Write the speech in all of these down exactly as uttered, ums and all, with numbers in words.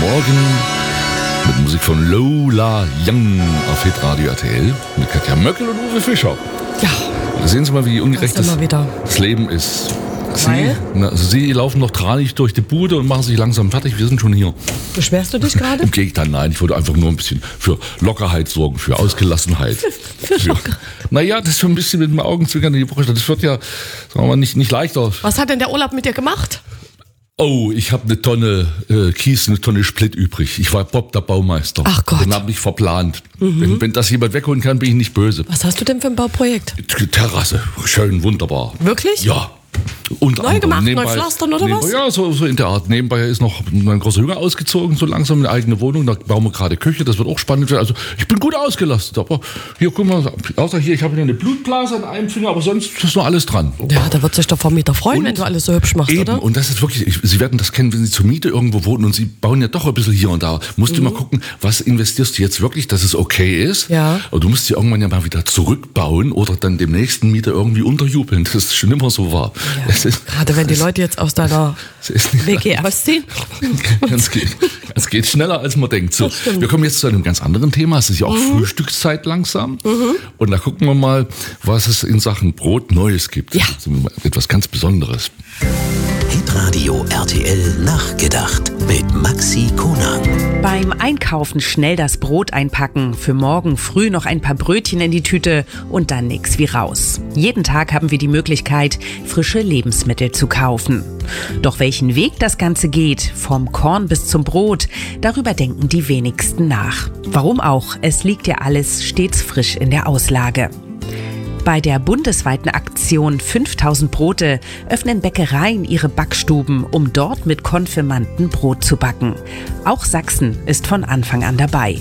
Morgen mit Musik von Lola Young auf Hitradio R T L mit Katja Möckel und Uwe Fischer. Ja. Da sehen Sie mal, wie ungerecht das, das Leben ist. Sie, na, also Sie laufen noch tranig durch die Bude und machen sich langsam fertig. Wir sind schon hier. Beschwerst du dich gerade? Im Gegenteil, nein. Ich wollte einfach nur ein bisschen für Lockerheit sorgen, für Ausgelassenheit. für für Locker. Naja, das ist so ein bisschen mit dem Augenzwinkern in die Woche. Das wird ja, sagen wir mal, nicht, nicht leichter. Was hat denn der Urlaub mit dir gemacht? Oh, ich habe eine Tonne äh, Kies, eine Tonne Split übrig. Ich war Bob der Baumeister. Ach Gott. Den habe ich verplant. Mhm. Wenn, wenn das jemand wegholen kann, bin ich nicht böse. Was hast du denn für ein Bauprojekt? Terrasse, schön, wunderbar. Wirklich? Ja. Unter neu gemacht, nebenbei, neu pflastern oder nebenbei, was? Ja, so, so in der Art. Nebenbei ist noch mein großer Junge ausgezogen, so langsam eine eigene Wohnung. Da bauen wir gerade Küche, das wird auch spannend werden. Also ich bin gut ausgelastet. Aber hier, guck mal, außer hier, ich habe hier eine Blutblase an einem Finger, aber sonst ist noch alles dran. Ja, da wird sich der Vermieter freuen, und wenn du alles so hübsch machst, eben, oder? Und das ist wirklich, ich, Sie werden das kennen, wenn Sie zur Miete irgendwo wohnen und Sie bauen ja doch ein bisschen hier und da. Musst mhm. du mal gucken, was investierst du jetzt wirklich, dass es okay ist. Ja. Aber du musst sie irgendwann ja mal wieder zurückbauen oder dann dem nächsten Mieter irgendwie unterjubeln. Das ist schon immer so wahr. Ja. Ist, gerade wenn die Leute jetzt aus deiner W G ausziehen. Es geht, es geht schneller, als man denkt. So, wir kommen jetzt zu einem ganz anderen Thema. Es ist ja auch mhm. Frühstückszeit langsam. Mhm. Und da gucken wir mal, was es in Sachen Brot Neues gibt. Ja. Etwas ganz Besonderes. Hitradio R T L nachgedacht mit Maxi Konang. Beim Einkaufen schnell das Brot einpacken, für morgen früh noch ein paar Brötchen in die Tüte und dann nix wie raus. Jeden Tag haben wir die Möglichkeit, frische Lebensmittel zu kaufen. Doch welchen Weg das Ganze geht, vom Korn bis zum Brot, darüber denken die wenigsten nach. Warum auch? Es liegt ja alles stets frisch in der Auslage. Bei der bundesweiten Aktion fünftausend Brote öffnen Bäckereien ihre Backstuben, um dort mit Konfirmanden Brot zu backen. Auch Sachsen ist von Anfang an dabei.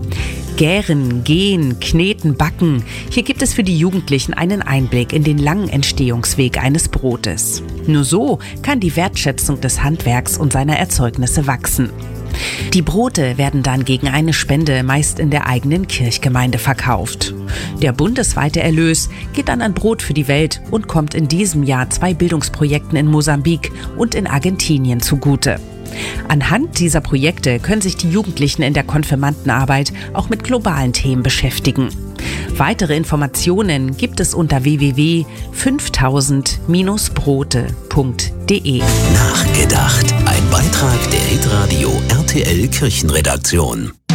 Gären, gehen, kneten, backen. Hier gibt es für die Jugendlichen einen Einblick in den langen Entstehungsweg eines Brotes. Nur so kann die Wertschätzung des Handwerks und seiner Erzeugnisse wachsen. Die Brote werden dann gegen eine Spende meist in der eigenen Kirchgemeinde verkauft. Der bundesweite Erlös geht dann an Brot für die Welt und kommt in diesem Jahr zwei Bildungsprojekten in Mosambik und in Argentinien zugute. Anhand dieser Projekte können sich die Jugendlichen in der Konfirmandenarbeit auch mit globalen Themen beschäftigen. Weitere Informationen gibt es unter w w w punkt fünftausend brote punkt d e. Nachgedacht. Ein Beitrag der Hitradio R T L Kirchenredaktion.